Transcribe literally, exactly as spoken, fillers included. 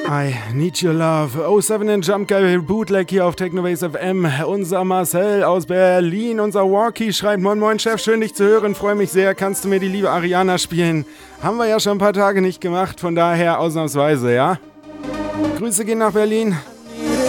I Need Your Love. oh sieben in Jump Guy Bootleg hier auf Technobase F M. Unser Marcel aus Berlin, unser Walkie schreibt: Moin Moin Chef, schön dich zu hören, freue mich sehr. Kannst du mir die liebe Ariana spielen? Haben wir ja schon ein paar Tage nicht gemacht, von daher ausnahmsweise, ja? Grüße gehen nach Berlin.